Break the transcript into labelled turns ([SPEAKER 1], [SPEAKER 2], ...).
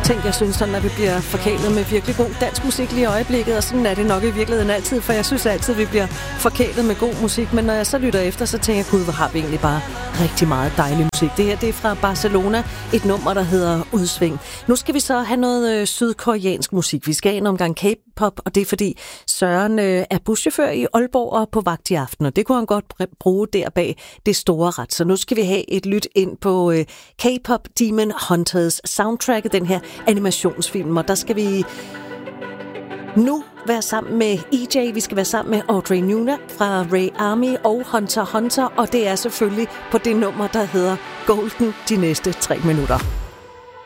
[SPEAKER 1] Tænk, jeg synes sådan, at vi bliver forkælet med virkelig god dansk musik lige i øjeblikket, og sådan er det nok i virkeligheden altid, for jeg synes altid, at vi bliver forkælet med god musik, men når jeg så lytter efter, så tænker jeg, gud, hvor har vi egentlig bare rigtig meget dejlig musik. Det her, det er fra Barcelona, et nummer, der hedder Udsving. Nu skal vi så have noget sydkoreansk musik. Vi skal have en omgang K-pop, og det er fordi Søren er buschauffør i Aalborg og på vagt i aften, og det kunne han godt bruge der bag det store ret. Så nu skal vi have et lyt ind på K-pop Demon Hunters soundtracket, den her animationsfilm, og der skal vi nu være sammen med EJ, vi skal være sammen med Audrey Nuna fra Ray Army og Hunter Hunter, og det er selvfølgelig på det nummer, der hedder Golden de næste 3 minutter.